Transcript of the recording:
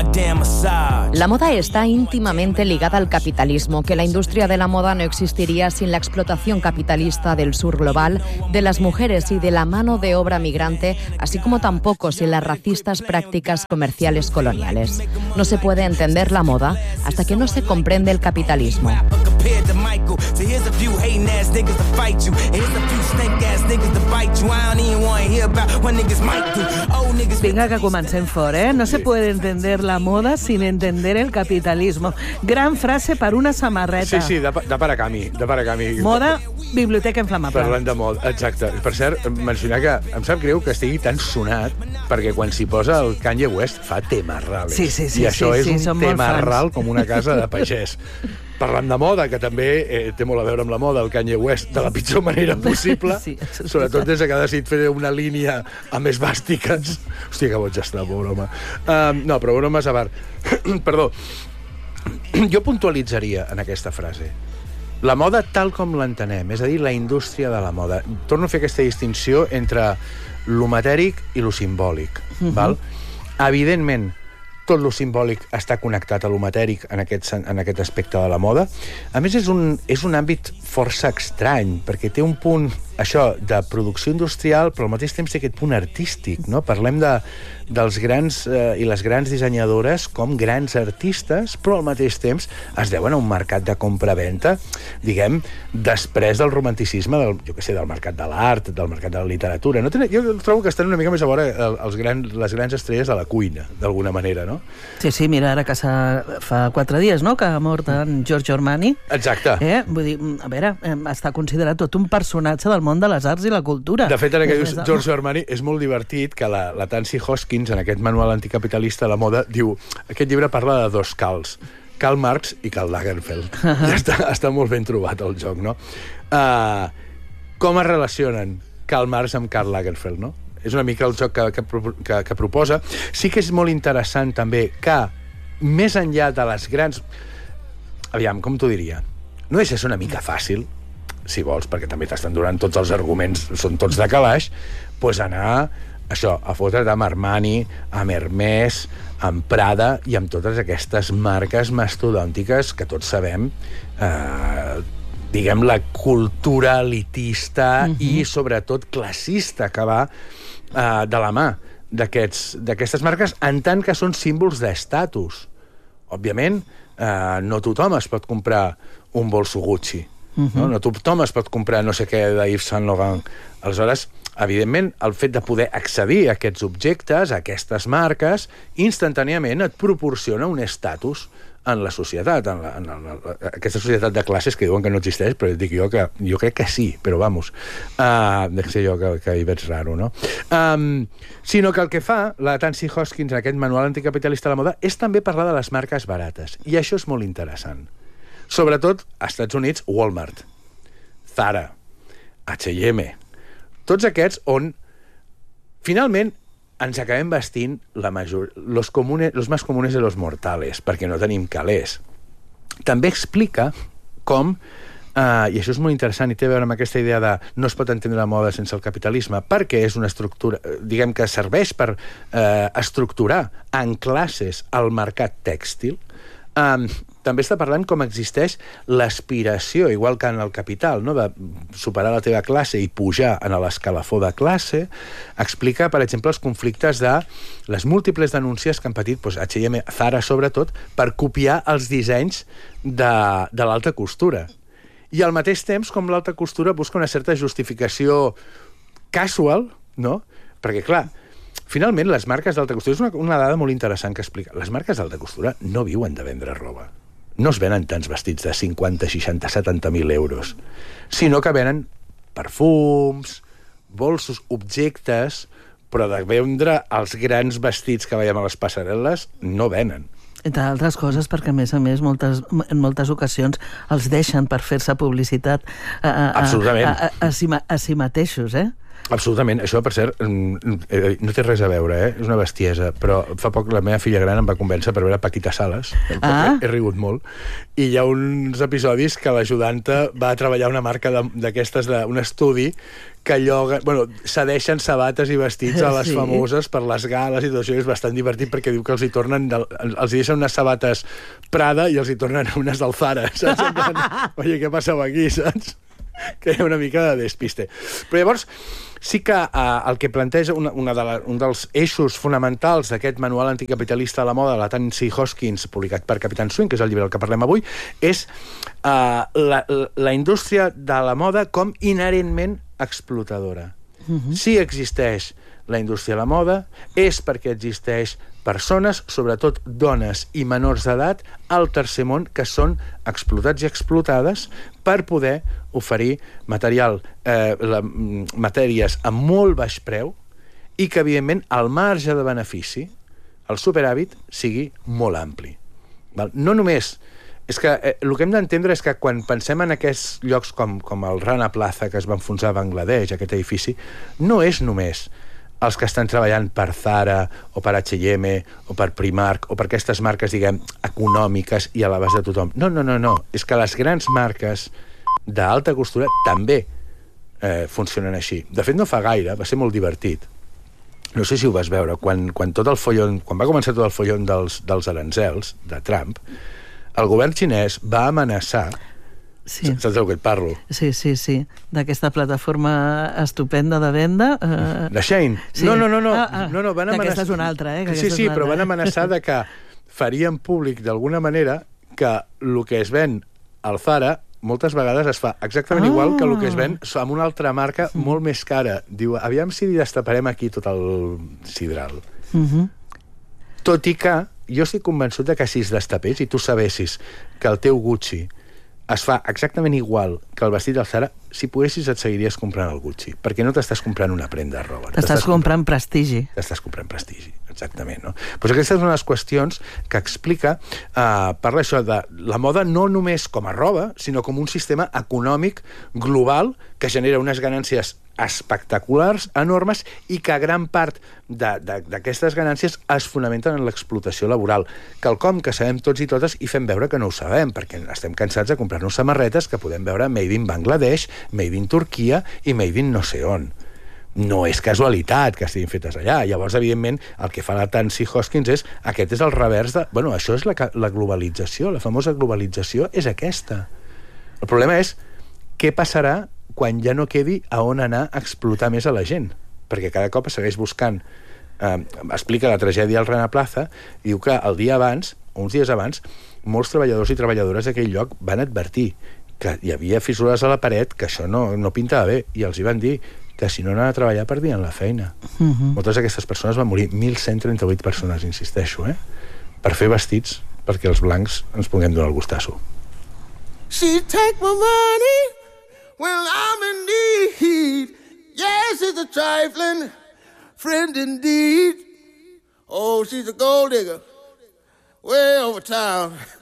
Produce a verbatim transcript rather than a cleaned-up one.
La moda está íntimamente ligada al capitalismo, que la industria de la moda no existiría sin la explotación capitalista del sur global, de las mujeres y de la mano de obra migrante, así como tampoco sin las racistas prácticas comerciales coloniales. No se puede entender la moda hasta que no se comprende el capitalismo. Vinga, que comencem fort, eh? No se puede entender la moda sin entender el capitalismo. Gran frase per una samarreta. Sí, sí, de, de Paracami. De Paracami. Moda, biblioteca inflamable. Parlant de moda, exacte. Per cert, mencionar que em sap greu que estigui tan sonat, perquè quan s'hi posa el Kanye West fa temarrales. Sí, sí, sí. I això sí, és sí, un temarral com una casa de pagès. Parlant de moda, que també eh, té molt a veure amb la moda, el Kanye West, de la pitjor manera possible, sí, sobretot des que ha decidit fer una línia amb esvàstiques. Hòstia, que boig està, pobre home. Uh, no, però bromes a part. Perdó. Jo puntualitzaria en aquesta frase. La moda tal com l'entenem, és a dir, la indústria de la moda. Torno a fer aquesta distinció entre lo matèric i lo simbòlic. Uh-huh. Val? Evidentment, tot lo simbòlic està connectat a lo matèric en aquest, en aquest aspecte de la moda. A més, és un, és un àmbit força estrany, perquè té un punt, això, de producció industrial, però al mateix temps té aquest punt artístic, no? Parlem de, dels grans eh, i les grans dissenyadores com grans artistes, però al mateix temps es deuen a un mercat de compra-venta, diguem, després del romanticisme, del, jo què sé, del mercat de l'art, del mercat de la literatura. No tenen, jo trobo que estan una mica més a vora els grans, les grans estrelles de la cuina, d'alguna manera, no? Sí, sí, mira, ara que fa quatre dies, no?, que ha mort en Giorgio Armani. Exacte. Eh? Vull dir, a veure, està considerat tot un personatge del món de les arts i la cultura. De fet, ara que dius Giorgio Armani, és molt divertit que la, la Tansy Hoskins, en aquest manual anticapitalista de la moda, diu, aquest llibre parla de dos Karls, Karl Marx i Karl Lagerfeld. Uh-huh. Ja està, està molt ben trobat el joc, no? Uh, com es relacionen Karl Marx amb Karl Lagerfeld, no? És una mica el joc que, que, que, que proposa. Sí que és molt interessant també que, més enllà de les grans... Aviam, com t'ho diria? No deixa de ser una mica fàcil, si vols, perquè també t'estan donant tots els arguments, són tots de calaix, doncs anar, això, a fotre't amb Armani, amb Hermès, amb Prada i amb totes aquestes marques mastodòntiques que tots sabem, eh, diguem, la cultura elitista uh-huh. i, sobretot, classista que va eh, de la mà d'aquestes marques, en tant que són símbols d'estatus. Òbviament, eh, no tothom es pot comprar un bolso Gucci. Uh-huh. No? No tothom es pot comprar no sé què de Yves Saint Laurent. Aleshores, evidentment, el fet de poder accedir a aquests objectes, a aquestes marques, instantàniament et proporciona un estatus en la societat, en, la, en, la, en la, aquesta societat de classes que diuen que no existeix, però dic jo que jo crec que sí, però vamos, uh, de ser jo que, que hi veig raro, no? Um, sinó que el que fa la Tansy Hoskins en aquest manual anticapitalista de la moda és també parlar de les marques barates, i això és molt interessant. Sobretot, als Estats Units, Walmart, Zara, H i M, tots aquests on, finalment, ens acabem vestint la major, los, comunes, los más comunes de los mortales, perquè no tenim calés. També explica com, eh, i això és molt interessant i té a veure amb aquesta idea de no es pot entendre la moda sense el capitalisme, perquè és una estructura, diguem que serveix per eh, estructurar en classes el mercat tèxtil. Um, també està parlant com existeix l'aspiració, igual que en el capital, no? De superar la teva classe i pujar en l'escalafó de classe. Explica, per exemple, els conflictes de les múltiples denúncies que han patit doncs, H i M, Zara sobretot, per copiar els dissenys de, de l'alta costura. I al mateix temps, com l'alta costura busca una certa justificació casual, no? Perquè, clar, finalment, les marques d'alta costura... És una, una dada molt interessant que explica. Les marques d'alta costura no viuen de vendre roba. No es venen tants vestits de cinquanta, seixanta, setanta mil euros, sinó que venen perfums, bolsos, objectes, però de vendre els grans vestits que veiem a les passarel·les no venen. Entre altres coses, perquè, a més a més, moltes, en moltes ocasions els deixen per fer-se publicitat a, a, Absolutament. a, a, a, si, a si mateixos, eh? Absolutament. Això, per cert, no té res a veure, eh? És una bestiesa, però fa poc la meva filla gran em va convèncer per veure Paquita Salas. Ah. He, he rigut molt. I hi ha uns episodis que l'ajudanta va a treballar una marca d'aquestes, d'un estudi que lloguen, bueno, cedeixen sabates i vestits a les sí. famoses per les gales i tot això, és bastant divertit perquè diu que els hi tornen, els hi deixen unes sabates Prada i els hi tornen unes del Zara, saps? Oye, què passava aquí, saps? Que hi ha una mica de despiste. Però llavors, sí que eh, el que planteja una, una de la, un dels eixos fonamentals d'aquest manual anticapitalista de la moda de la Tansy Hoskins, publicat per Capitán Swing, que és el llibre del que parlem avui, és eh, la, la indústria de la moda com inherentment explotadora. Uh-huh. Si existeix la indústria de la moda és perquè existeix persones, sobretot dones i menors d'edat, al tercer món, que són explotats i explotades per poder oferir material, eh, la, matèries a molt baix preu i que, evidentment, el marge de benefici, el superàvit, sigui molt ampli. Val? No només... És que eh, el que hem d'entendre és que quan pensem en aquests llocs com, com el Rana Plaza, que es va enfonsar a Bangladesh, aquest edifici, no és només els que estan treballant per Zara o per H i M o per Primark o per aquestes marques, diguem, econòmiques i a l'abast de tothom. No, no, no, no. És que les grans marques d'alta costura també eh, funcionen així. De fet, no fa gaire, va ser molt divertit. No sé si ho vas veure, quan, quan, tot el follon, quan va començar tot el follon dels, dels aranzels de Trump, el govern xinès va amenaçar... Sí. Saps del que et parlo? Sí, sí, sí. D'aquesta plataforma estupenda de venda. Uh... De Shein? Sí. No, no, no. no. Ah, ah. no, no van amenaçar... Aquesta és una altra, eh? Que sí, sí, altra, però van eh? amenaçar de que farien públic d'alguna manera que el que es ven al Zara moltes vegades es fa exactament ah. igual que el que es ven amb una altra marca mm. molt més cara. Diu, aviam si destaparem aquí tot el sidral. Mm-hmm. Tot i que jo estic convençut de que si es destapés i tu sabessis que el teu Gucci es fa exactament igual que el vestit del Zara, si poguessis et seguiries comprant el Gucci, perquè no t'estàs comprant una prenda de roba. T'estàs comprant prestigi. T'estàs comprant prestigi, exactament, no? Pues aquesta és una de les qüestions que explica, eh, parla això de la moda no només com a roba, sinó com un sistema econòmic global que genera unes ganàncies espectaculars, enormes, i que gran part d'aquestes ganàncies es fonamenten en l'explotació laboral. Quelcom que sabem tots i totes i fem veure que no ho sabem, perquè estem cansats de comprar-nos samarretes que podem veure made in Bangladesh, made in Turquia i made in no sé on. No és casualitat que estiguin fetes allà. Llavors, evidentment, el que fa la Tansy Hoskins és, aquest és el revers de... Bueno, això és la, la globalització, la famosa globalització és aquesta. El problema és què passarà quan ja no quedi a on anar a explotar més a la gent, perquè cada cop segueix buscant. Eh, explica la tragèdia al Rana Plaza, i diu que el dia abans, o uns dies abans, molts treballadors i treballadores d'aquell lloc van advertir que hi havia fissures a la paret, que això no, no pintava bé, i els hi van dir que si no anaven a treballar perdien la feina. Uh-huh. Moltes d'aquestes persones van morir, mil cent trenta-vuit persones, insisteixo, eh? Per fer vestits perquè els blancs ens puguem donar el gustasso. She take my money when I'm in need. Yes, it's a trifling friend indeed. Oh, she's a gold digger way over town.